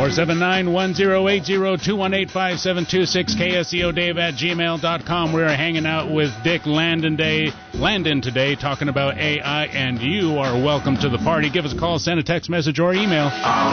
479-1080-218-572-6, KSEODave@gmail.com. We're hanging out with Dick Landon today, talking about AI, and you are welcome to the party. Give us a call, send a text message, or email.